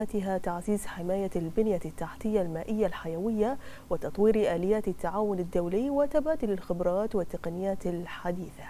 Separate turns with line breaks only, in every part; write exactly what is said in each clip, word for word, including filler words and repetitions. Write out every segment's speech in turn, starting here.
تعزيز حماية البنية التحتية المائية الحيوية وتطوير آليات التعاون الدولي وتبادل الخبرات والتقنيات الحديثة.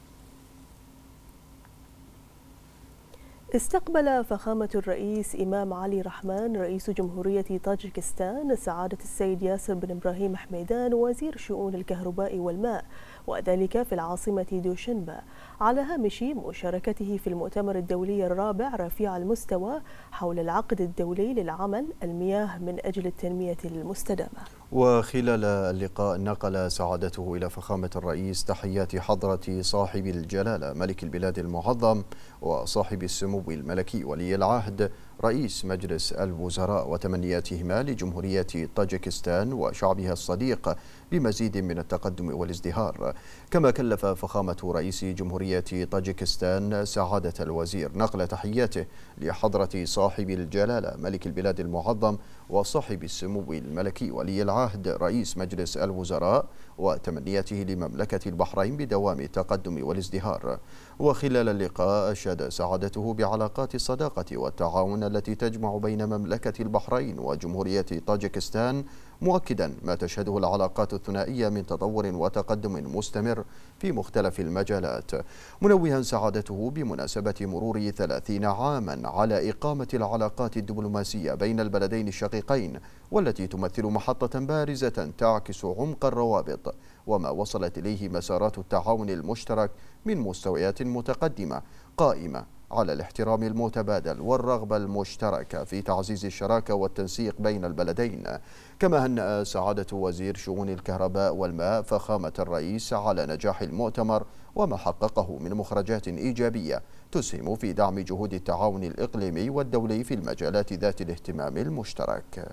استقبل فخامة الرئيس إمام علي رحمن رئيس جمهورية طاجكستان سعادة السيد ياسر بن إبراهيم حميدان وزير شؤون الكهرباء والماء، وذلك في العاصمة دوشنبه على هامش مشاركته في المؤتمر الدولي الرابع رفيع المستوى حول العقد الدولي للعمل المياه من أجل التنمية المستدامة.
وخلال اللقاء نقل سعادته إلى فخامة الرئيس تحيات حضرة صاحب الجلالة ملك البلاد المعظم وصاحب السمو الملكي ولي العهد رئيس مجلس الوزراء وتمنياتهما لجمهورية طاجكستان وشعبها الصديق بمزيد من التقدم والازدهار. كما كلف فخامة رئيس جمهورية طاجكستان سعادة الوزير نقل تحياته لحضرة صاحب الجلالة ملك البلاد المعظم وصاحب السمو الملكي ولي العهد رئيس مجلس الوزراء وتمنياته لمملكة البحرين بدوام التقدم والازدهار. وخلال اللقاء أشاد سعادته بعلاقات الصداقة والتعاون التي تجمع بين مملكة البحرين وجمهورية طاجكستان، مؤكدا ما تشهده العلاقات الثنائية من تطور وتقدم مستمر في مختلف المجالات، منوها سعادته بمناسبة مرور ثلاثين عاما على إقامة العلاقات الدبلوماسية بين البلدين الشقيقين، والتي تمثل محطة بارزة تعكس عمق الروابط وما وصلت إليه مسارات التعاون المشترك من مستويات متقدمة قائمة على الاحترام المتبادل والرغبة المشتركة في تعزيز الشراكة والتنسيق بين البلدين. كما هنأ سعادة وزير شؤون الكهرباء والماء فخامة الرئيس على نجاح المؤتمر وما حققه من مخرجات إيجابية تسهم في دعم جهود التعاون الإقليمي والدولي في المجالات ذات الاهتمام المشترك.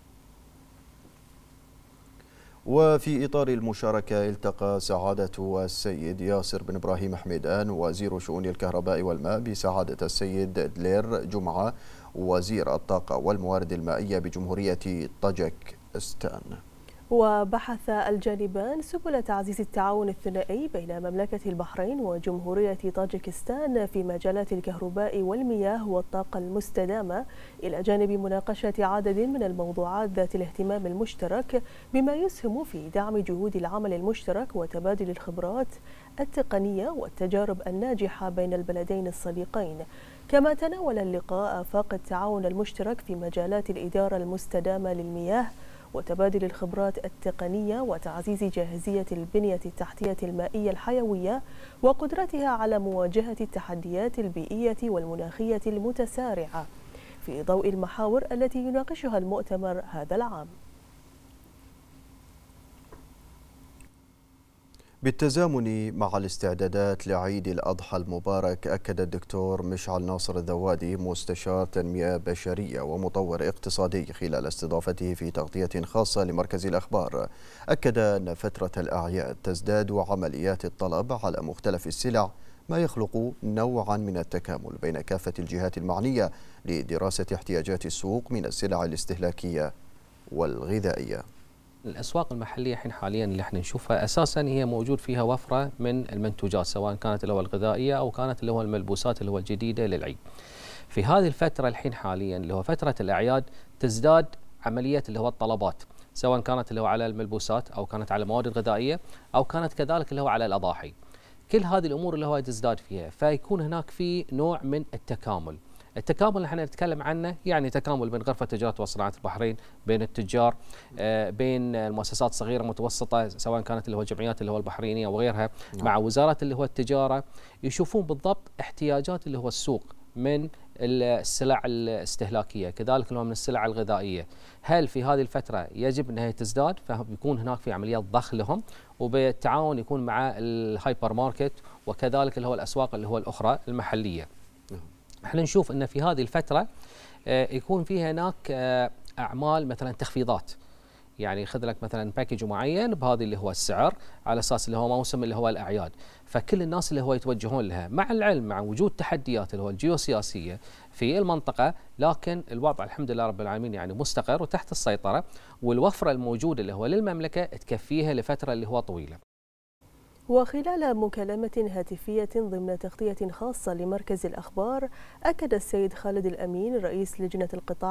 وفي إطار المشاركة التقى سعادة السيد ياسر بن إبراهيم حميدان وزير شؤون الكهرباء والماء بسعادة السيد دلير جمعة وزير الطاقة والموارد المائية بجمهورية طاجكستان.
وبحث الجانبان سبل تعزيز التعاون الثنائي بين مملكة البحرين وجمهورية طاجكستان في مجالات الكهرباء والمياه والطاقة المستدامة، إلى جانب مناقشة عدد من الموضوعات ذات الاهتمام المشترك بما يسهم في دعم جهود العمل المشترك وتبادل الخبرات التقنية والتجارب الناجحة بين البلدين الصديقين. كما تناول اللقاء آفاق التعاون المشترك في مجالات الإدارة المستدامة للمياه وتبادل الخبرات التقنية وتعزيز جاهزية البنية التحتية المائية الحيوية وقدرتها على مواجهة التحديات البيئية والمناخية المتسارعة في ضوء المحاور التي يناقشها المؤتمر هذا العام.
بالتزامن مع الاستعدادات لعيد الأضحى المبارك، أكد الدكتور مشعل ناصر الذوادي مستشار تنمية بشرية ومطور اقتصادي خلال استضافته في تغطية خاصة لمركز الأخبار، أكد أن فترة الأعياد تزداد عمليات الطلب على مختلف السلع، ما يخلق نوعا من التكامل بين كافة الجهات المعنية لدراسة احتياجات السوق من السلع الاستهلاكية والغذائية.
الأسواق المحلية حين حاليا اللي احنا نشوفها أساسا هي موجود فيها وفرة من المنتوجات، سواء كانت اللي هو الغذائية أو كانت اللي هو الملبوسات اللي هو الجديدة للعيد. في هذه الفترة الحين حاليا اللي هو فترة الأعياد تزداد عملية اللي هو الطلبات، سواء كانت اللي هو على الملبوسات أو كانت على المواد الغذائية أو كانت كذلك اللي هو على الأضاحي. كل هذه الأمور اللي هو تزداد فيها، فيكون هناك في نوع من التكامل. التكامل اللي احنا نتكلم عنه يعني تكامل بين غرفة تجارة وصناعة البحرين، بين التجار، آه بين المؤسسات الصغيرة المتوسطة سواء كانت اللي هو الجمعيات اللي هو البحرينية وغيرها، نعم. مع وزارة اللي هو التجارة، يشوفون بالضبط احتياجات اللي هو السوق من السلع الاستهلاكية، كذلك اللي هو من السلع الغذائية. هل في هذه الفترة يجب أنها تزداد؟ فبيكون هناك في عمليات ضخ لهم، وبالتعاون يكون مع الهايبر ماركت وكذلك اللي هو الأسواق اللي هو الأخرى المحلية. احنا نشوف ان في هذه الفتره يكون فيها هناك اعمال مثلا تخفيضات، يعني خذ لك مثلا باكج معين بهذه اللي هو السعر على اساس اللي هو موسم اللي هو الاعياد، فكل الناس اللي هو يتوجهون لها، مع العلم مع وجود تحديات اللي هو الجيوسياسيه في المنطقه، لكن الوضع الحمد لله رب العالمين يعني مستقر وتحت السيطره، والوفره الموجوده اللي هو للمملكه تكفيها لفتره اللي هو طويله.
وخلال مكالمة هاتفية ضمن تغطية خاصة لمركز الأخبار، أكد السيد خالد الأمين رئيس لجنة القطاع